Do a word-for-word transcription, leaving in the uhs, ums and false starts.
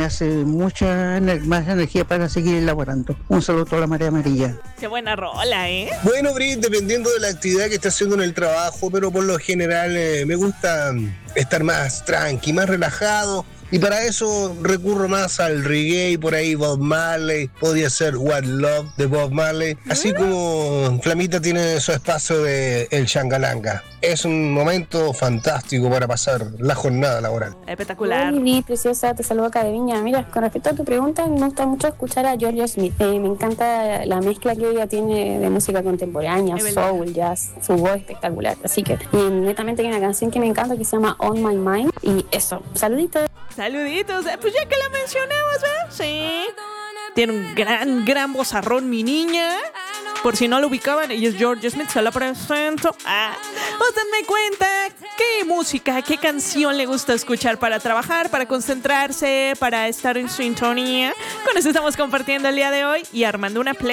hace mucha ener- más energía para seguir elaborando. Un saludo a toda la Marea Amarilla. Qué buena rola, ¿eh? Bueno, Brit, dependiendo de la actividad que esté haciendo en el trabajo, pero por lo general eh, me gusta estar más tranqui, más relajado. Y para eso recurro más al reggae, por ahí Bob Marley, podría ser What Love de Bob Marley, así como Flamita tiene su espacio de El Shangalanga. Es un momento fantástico para pasar la jornada laboral. Espectacular. Hola, Lili, preciosa, te saludo acá de Viña. Mira, con respecto a tu pregunta, me gusta mucho escuchar a Georgia Smith. Eh, me encanta la mezcla que ella tiene de música contemporánea, soul, jazz, su voz espectacular. Así que, y netamente hay una canción que me encanta que se llama On My Mind. Y eso, saluditos. Saluditos, eh, pues ya que la mencionamos, ¿eh? Sí. Tiene un gran, gran vozarrón, mi niña. Por si no lo ubicaban, ella es Georgia Smith, se la presento. Ah, usted me cuenta qué música, qué canción le gusta escuchar para trabajar, para concentrarse, para estar en sintonía. Con eso estamos compartiendo el día de hoy y armando una play.